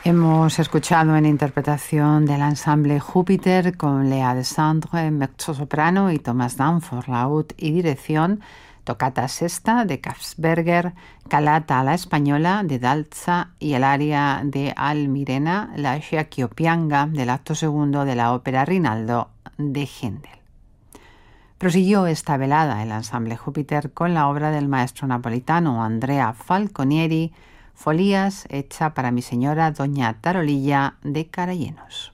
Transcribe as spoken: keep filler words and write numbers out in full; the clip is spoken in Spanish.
Hemos escuchado en interpretación del ensamble Júpiter con Lea Desandre, mezzosoprano, y Thomas Danforth, laúd y dirección, Toccata Sesta de Kaffsberger, Calata a la Española de Dalza y el aria de Almirena, la Sciacchiopianga del acto segundo de la ópera Rinaldo de Händel. Prosiguió esta velada el ensamble Júpiter con la obra del maestro napolitano Andrea Falconieri, Folías, hecha para mi señora doña Tarolilla de Carallenos.